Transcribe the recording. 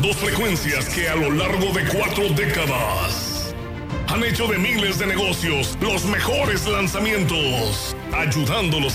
dos frecuencias que a lo largo de 4 décadas han hecho de miles de negocios los mejores lanzamientos, ayudándolos